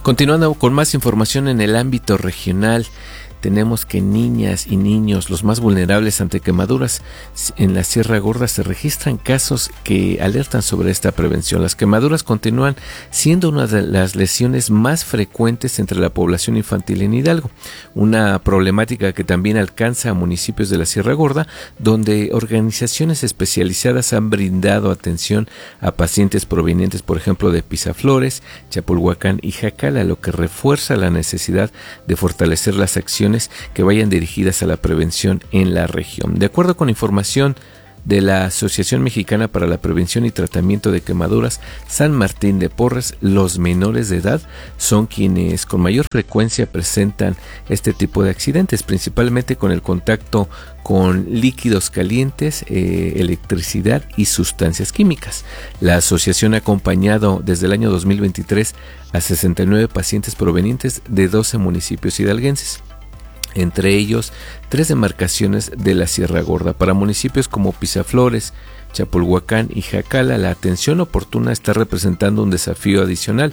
Continuando con más información en el ámbito regional, tenemos que niñas y niños, los más vulnerables ante quemaduras en la Sierra Gorda, se registran casos que alertan sobre esta prevención. Las quemaduras continúan siendo una de las lesiones más frecuentes entre la población infantil en Hidalgo, una problemática que también alcanza a municipios de la Sierra Gorda, donde organizaciones especializadas han brindado atención a pacientes provenientes, por ejemplo, de Pisaflores, Chapulhuacán y Jacala, lo que refuerza la necesidad de fortalecer las acciones que vayan dirigidas a la prevención en la región. De acuerdo con información de la Asociación Mexicana para la Prevención y Tratamiento de Quemaduras San Martín de Porres, los menores de edad son quienes con mayor frecuencia presentan este tipo de accidentes, principalmente con el contacto con líquidos calientes, electricidad y sustancias químicas. La asociación ha acompañado desde el año 2023 a 69 pacientes provenientes de 12 municipios hidalguenses, entre ellos 3 demarcaciones de la Sierra Gorda. Para municipios como Pisaflores, Chapulhuacán y Jacala, la atención oportuna está representando un desafío adicional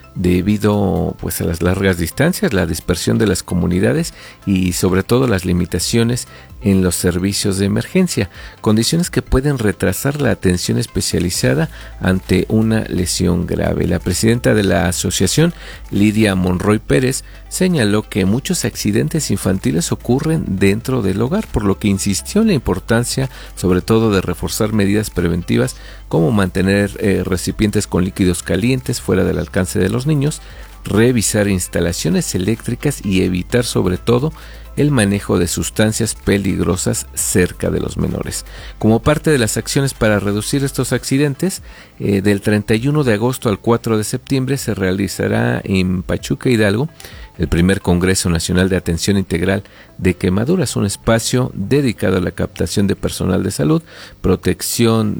debido a las largas distancias, la dispersión de las comunidades y sobre todo las limitaciones en los servicios de emergencia, condiciones que pueden retrasar la atención especializada ante una lesión grave. La presidenta de la asociación, Lidia Monroy Pérez, señaló que muchos accidentes infantiles ocurren dentro del hogar, por lo que insistió en la importancia sobre todo de reforzar medidas preventivas como mantener recipientes con líquidos calientes fuera del alcance de los niños, revisar instalaciones eléctricas y evitar sobre todo el manejo de sustancias peligrosas cerca de los menores. Como parte de las acciones para reducir estos accidentes, del 31 de agosto al 4 de septiembre se realizará en Pachuca, Hidalgo, el primer Congreso Nacional de Atención Integral de Quemaduras, un espacio dedicado a la captación de personal de salud, protección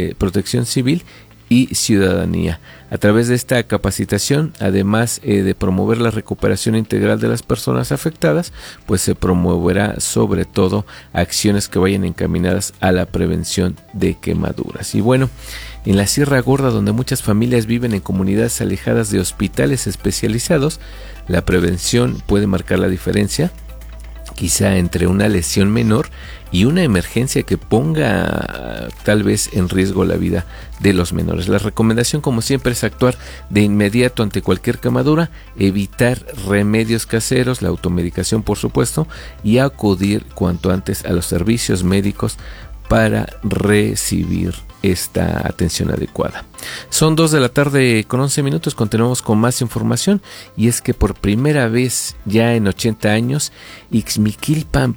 civil y ciudadanía. A través de esta capacitación, además de promover la recuperación integral de las personas afectadas, pues se promoverá sobre todo acciones que vayan encaminadas a la prevención de quemaduras. Y bueno, en la Sierra Gorda, donde muchas familias viven en comunidades alejadas de hospitales especializados, la prevención puede marcar la diferencia, quizá entre una lesión menor y una emergencia que ponga tal vez en riesgo la vida de los menores. La recomendación, como siempre, es actuar de inmediato ante cualquier quemadura, evitar remedios caseros, la automedicación por supuesto, y acudir cuanto antes a los servicios médicos para recibir esta atención adecuada. Son 2 de la tarde con 11 minutos, continuamos con más información, y es que por primera vez ya en 80 años, Ixmiquilpan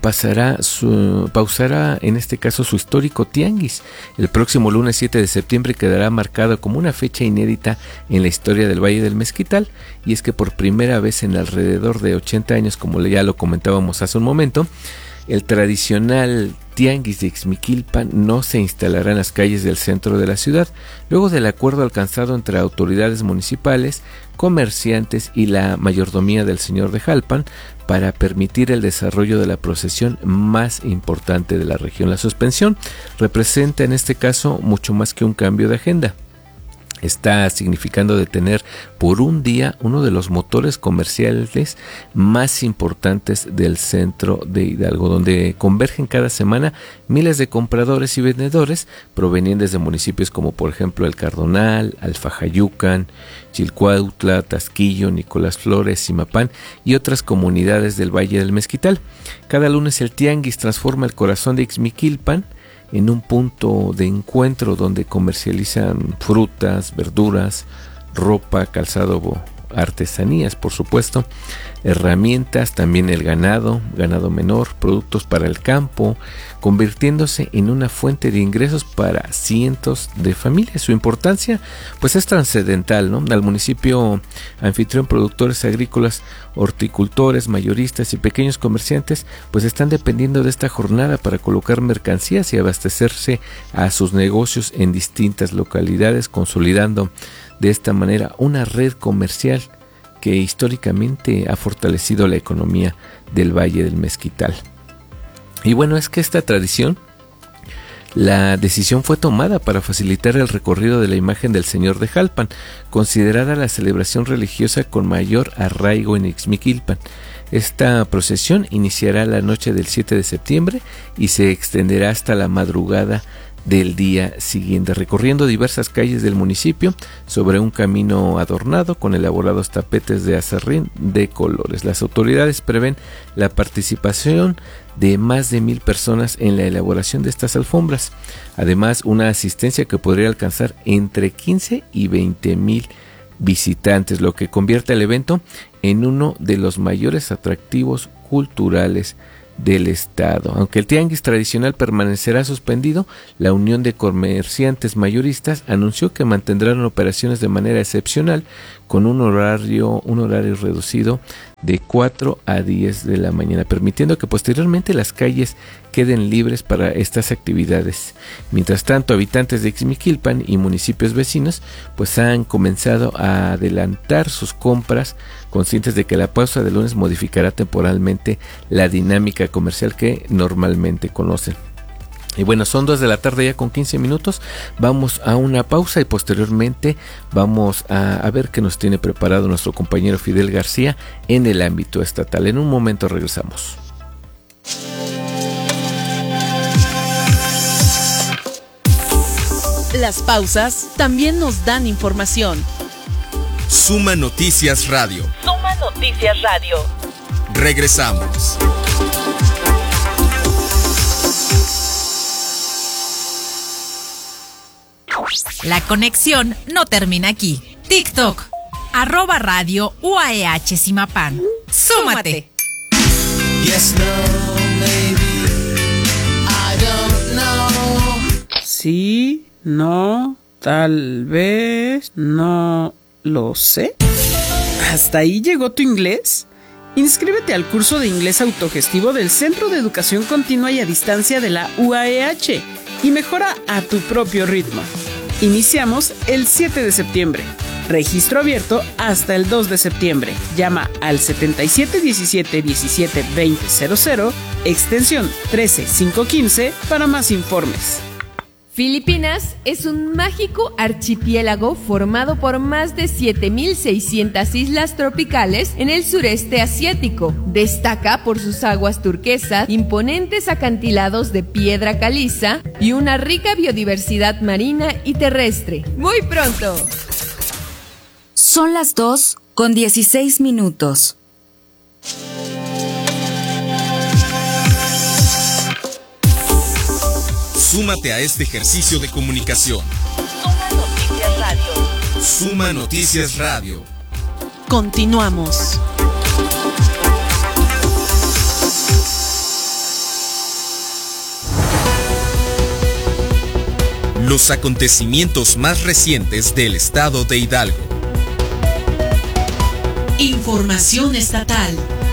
pausará en este caso su histórico tianguis. El próximo lunes 7 de septiembre quedará marcado como una fecha inédita en la historia del Valle del Mezquital, y es que por primera vez en alrededor de 80 años, como ya lo comentábamos hace un momento, el tradicional tianguis de Ixmiquilpan no se instalará en las calles del centro de la ciudad, luego del acuerdo alcanzado entre autoridades municipales, comerciantes y la mayordomía del señor de Jalpan para permitir el desarrollo de la procesión más importante de la región. La suspensión representa en este caso mucho más que un cambio de agenda. Está significando detener por un día uno de los motores comerciales más importantes del centro de Hidalgo, donde convergen cada semana miles de compradores y vendedores provenientes de municipios como por ejemplo El Cardonal, Alfajayucan, Chilcuautla, Tasquillo, Nicolás Flores, Zimapán y otras comunidades del Valle del Mezquital. Cada lunes el tianguis transforma el corazón de Ixmiquilpan en un punto de encuentro donde comercializan frutas, verduras, ropa, calzado, artesanías, por supuesto, herramientas, también el ganado menor, productos para el campo, convirtiéndose en una fuente de ingresos para cientos de familias. Su importancia pues es trascendental, ¿no? Al municipio anfitrión, productores agrícolas, horticultores, mayoristas y pequeños comerciantes pues están dependiendo de esta jornada para colocar mercancías y abastecerse a sus negocios en distintas localidades, consolidando de esta manera una red comercial que históricamente ha fortalecido la economía del Valle del Mezquital. Y bueno, es que esta tradición La decisión fue tomada para facilitar el recorrido de la imagen del Señor de Jalpan, considerada la celebración religiosa con mayor arraigo en Ixmiquilpan. Esta procesión iniciará la noche del 7 de septiembre y se extenderá hasta la madrugada del día siguiente, recorriendo diversas calles del municipio sobre un camino adornado con elaborados tapetes de aserrín de colores. Las autoridades prevén la participación de más de 1,000 personas en la elaboración de estas alfombras, además una asistencia que podría alcanzar entre 15 y 20,000 visitantes, lo que convierte el evento en uno de los mayores atractivos culturales del estado. Aunque el tianguis tradicional permanecerá suspendido, la Unión de Comerciantes Mayoristas anunció que mantendrán operaciones de manera excepcional con un horario reducido de 4 a 10 de la mañana, permitiendo que posteriormente las calles queden libres para estas actividades. Mientras tanto, habitantes de Ixmiquilpan y municipios vecinos pues han comenzado a adelantar sus compras, conscientes de que la pausa de lunes modificará temporalmente la dinámica comercial que normalmente conocen. Y bueno, son 2 de la tarde ya con 15 minutos. Vamos a una pausa y posteriormente vamos a ver qué nos tiene preparado nuestro compañero Fidel García en el ámbito estatal. En un momento regresamos. Las pausas también nos dan información. Suma Noticias Radio. Suma Noticias Radio. Regresamos. La conexión no termina aquí. TikTok, @radio UAEH Zimapán. ¡Súmate! Yes, no, maybe, I don't know. Sí, no, tal vez, no lo sé. ¿Hasta ahí llegó tu inglés? Inscríbete al curso de inglés autogestivo del Centro de Educación Continua y a Distancia de la UAEH y mejora a tu propio ritmo. Iniciamos el 7 de septiembre. Registro abierto hasta el 2 de septiembre. Llama al 77 17 17 20 00, extensión 13515 para más informes. Filipinas es un mágico archipiélago formado por más de 7,600 islas tropicales en el sureste asiático. Destaca por sus aguas turquesas, imponentes acantilados de piedra caliza y una rica biodiversidad marina y terrestre. ¡Muy pronto! Son las 2:16. Súmate a este ejercicio de comunicación. Suma Noticias Radio. Suma Noticias Radio. Continuamos. Los acontecimientos más recientes del estado de Hidalgo. Información estatal.